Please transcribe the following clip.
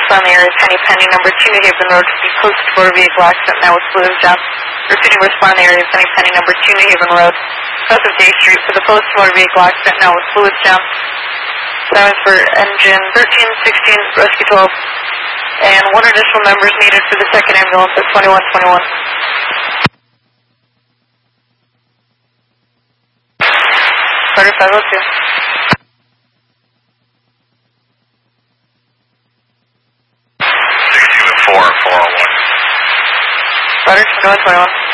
respond to the area of Penny Penny, number 2 New Haven Road, to be posted for a vehicle accident now with fluid jump. Repeating respond to the area of Penny Penny, number 2 New Haven Road, south of Day Street, for the posted motor vehicle accident now with fluid jump. Silence for engine 13, 16, rescue 12, and 1 additional member is needed for the second ambulance at 2121. Carter 502. Carter 2121.